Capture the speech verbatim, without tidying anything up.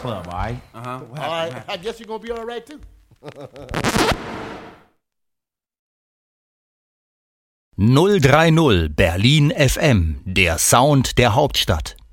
club, all right? Uh-huh. All right, I guess you're gonna be all right too. null drei null Berlin F M, der Sound der Hauptstadt.